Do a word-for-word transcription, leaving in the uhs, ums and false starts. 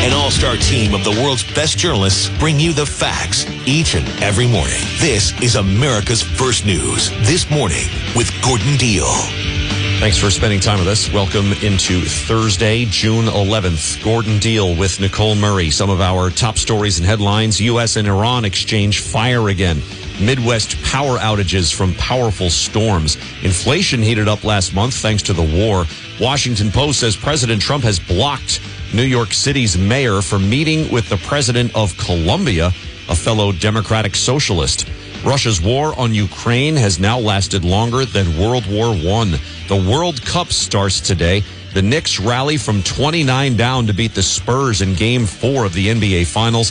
An all-star team of the world's best journalists bring you the facts each and every morning. This is America's First News. This morning with Gordon Deal. Thanks for spending time with us. Welcome into Thursday, June eleventh. Gordon Deal with Nicole Murray. Some of our top stories and headlines. U S and Iran exchange fire again. Midwest power outages from powerful storms. Inflation heated up last month thanks to the war. Washington Post says President Trump has blocked New York City's mayor from meeting with the president of Colombia, a fellow Democratic socialist. Russia's war on Ukraine has now lasted longer than World War One. The World Cup starts today. The Knicks rally from twenty-nine down to beat the Spurs in Game four of the N B A Finals.